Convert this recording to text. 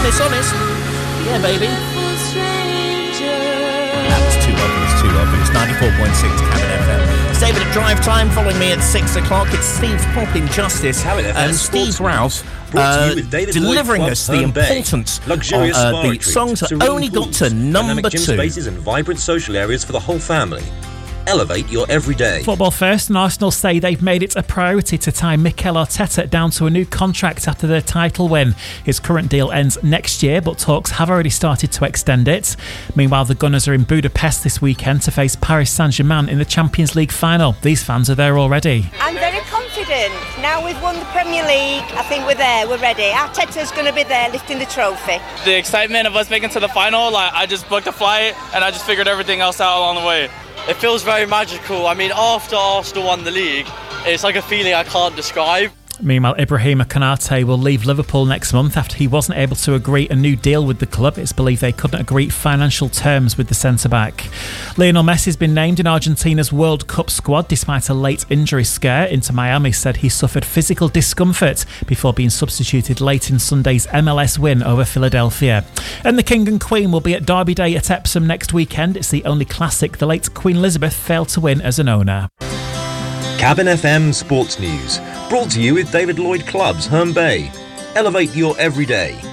Honest. Yeah, baby. That was too obvious. 94.6 Cabin FM. It's David at Drive Time. Following me at 6 o'clock, it's Steve Pop in Justice and Steve Ralph delivering us the importance of the songs that only got to number 2. Spaces and vibrant social areas for the whole family. Elevate your everyday. Football first, and Arsenal say they've made it a priority to tie Mikel Arteta down to a new contract after their title win. His current deal ends next year, but talks have already started to extend it. Meanwhile, the Gunners are in Budapest this weekend to face Paris Saint-Germain in the Champions League final. These fans are there already. I'm very confident. Now we've won the Premier League, I think we're there, we're ready. Arteta's going to be there lifting the trophy. The excitement of us making it to the final, I just booked a flight and I just figured everything else out along the way. It feels very magical. I mean, after Arsenal won the league, it's like a feeling I can't describe. Meanwhile, Ibrahima Konate will leave Liverpool next month after he wasn't able to agree a new deal with the club. It's believed they couldn't agree financial terms with the centre-back. Lionel Messi has been named in Argentina's World Cup squad despite a late injury scare. Inter Miami said he suffered physical discomfort before being substituted late in Sunday's MLS win over Philadelphia. And the King and Queen will be at Derby Day at Epsom next weekend. It's the only classic the late Queen Elizabeth failed to win as an owner. Cabin FM Sports News, brought to you with David Lloyd Clubs, Herne Bay. Elevate your everyday.